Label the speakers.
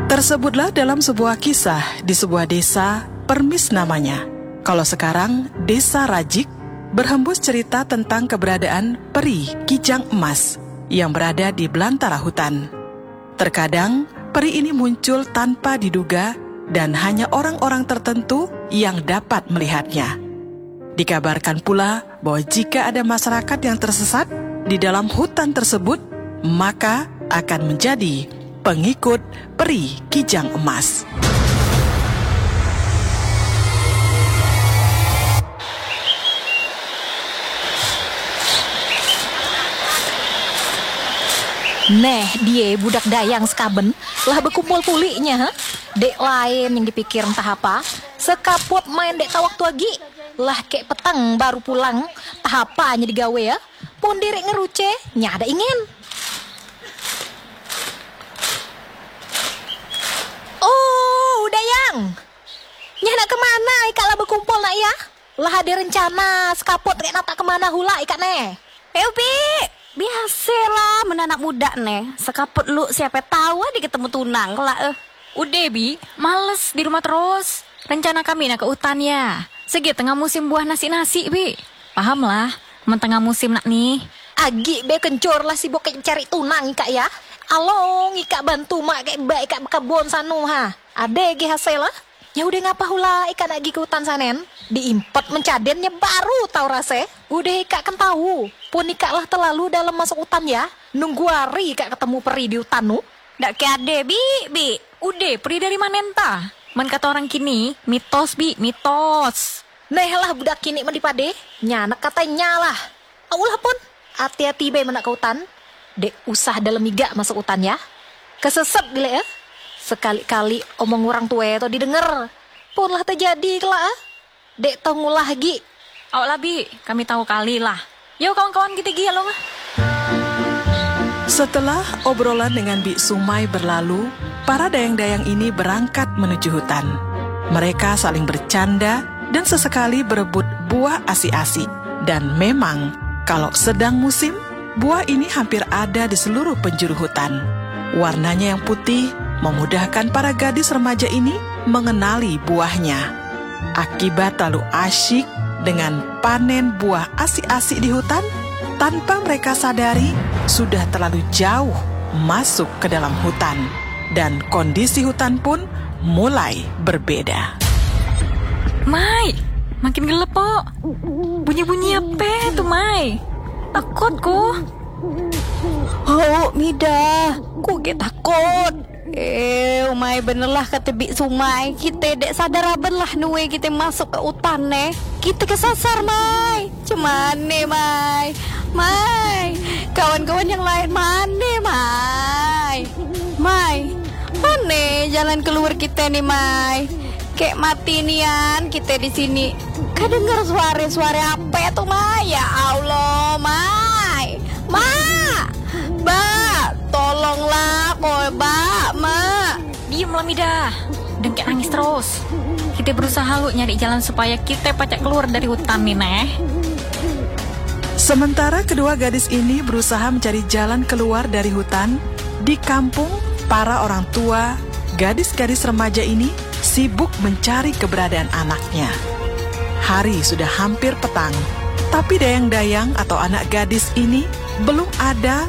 Speaker 1: Tersebutlah dalam sebuah kisah di sebuah desa, Permis namanya. Kalau sekarang, Desa Rajik, berhembus cerita tentang keberadaan peri Kijang Emas yang berada di belantara hutan. Terkadang, peri ini muncul tanpa diduga dan hanya orang-orang tertentu yang dapat melihatnya. Dikabarkan pula bahwa jika ada masyarakat yang tersesat di dalam hutan tersebut, maka akan menjadi pengikut peri Kijang Emas.
Speaker 2: Neh, dia budak dayang sekaben lah berkumpul puliknya, ha? Dek lain yang dipikir entah apa, sekaput main dek tak waktu lagi. Lah kayak petang baru pulang, tah apanya digawe ya. Pun direk ngeruce, nyada ingin. Oh, dayang. Nyah nak kemana ika lah berkumpul nak ya? Lah ada rencana sekaput kayak nak tak kemana hula ika neh.
Speaker 3: Upi, biasalah menanak muda nih. Sekaput lu siapa tahu di ketemu tunang kelak.
Speaker 4: Udah Bi, males di rumah terus. Rencana kami nak ke hutan ya. Segi tengah musim buah nasi-nasi Bi. Paham lah, tengah musim nak nih.
Speaker 2: Agi be kencur lah sibuk kayak cari tunang ika ya. Along ika bantu mak kayak baik ika kebun sanu ha. Ade ge hasil lah. Ya udah ngapa hula ika nak gi ke hutan sanen. Diimpet mencadennya baru tahu rasa. Udah ika kan tahu. Pun ika lah terlalu dalam masuk hutan ya. Nunggu hari ika ketemu peri di hutan nu.
Speaker 3: Dak ke ade bi.
Speaker 4: Udah, peri dari mana entah? Men kata orang kini, mitos Bi, mitos.
Speaker 2: Nah lah budak kini mendipade. Nyanak katanya lah. Aulah pun. Hati-hati be menak ke hutan. Dek usah dalam miga masuk hutan ya. Kesesep bila ya. Sekali-kali omong orang tua itu didengar. Pun lah terjadi kelak. Dek tau ngulah lagi.
Speaker 4: Awak lah Bi, kami tahu kali lah. Yo kawan-kawan kita gi lo mah.
Speaker 1: Setelah obrolan dengan Bi Sumai berlalu, para dayang-dayang ini berangkat menuju hutan. Mereka saling bercanda dan sesekali berebut buah asi-asi. Dan memang, kalau sedang musim, buah ini hampir ada di seluruh penjuru hutan. Warnanya yang putih memudahkan para gadis remaja ini mengenali buahnya. Akibat terlalu asyik dengan panen buah asi-asi di hutan, tanpa mereka sadari sudah terlalu jauh masuk ke dalam hutan. Dan kondisi hutan pun mulai berbeda.
Speaker 4: Mai, makin gelap kok. Bunyi-bunyi apa tuh Mai? Takut ku.
Speaker 3: Oh, Mida, ku ge takut. Umay bener lah kata Bi Sumai. Kita dek sadar aben lah nuwe kita masuk ke hutan nih. Kita kesasar Mai. Cemane Mai. Mai, kawan-kawan yang lain mana Mai? Mai, mana jalan keluar kita nih Mai? Kayak mati nian kita di sini. Kedengar suara-suara apa tuh Mai? Ya Allah Mai. Ba, tolonglah kok Ba, Ma.
Speaker 4: Diem lah Mida. Dengkek nangis terus. Kita berusaha lu nyari jalan supaya kita pacak keluar dari hutan nih neh.
Speaker 1: Sementara kedua gadis ini berusaha mencari jalan keluar dari hutan, di kampung para orang tua, gadis-gadis remaja ini sibuk mencari keberadaan anaknya. Hari sudah hampir petang, tapi dayang-dayang atau anak gadis ini belum ada